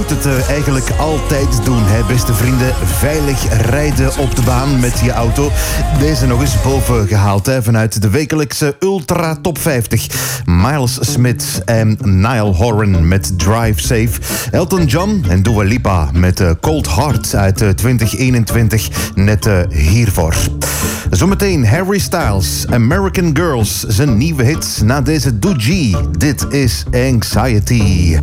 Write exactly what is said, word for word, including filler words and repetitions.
moet het uh, eigenlijk altijd doen, hè, beste vrienden. Veilig rijden op de baan met je auto. Deze nog eens boven gehaald, hè, vanuit de wekelijkse Ultra Top vijftig. Miles Smith en Niall Horan met Drive Safe. Elton John en Dua Lipa met uh, Cold Heart uit uh, twintig eenentwintig. Net uh, hiervoor. Zometeen Harry Styles, American Girls, zijn nieuwe hit na deze Doogie. Dit is Anxiety.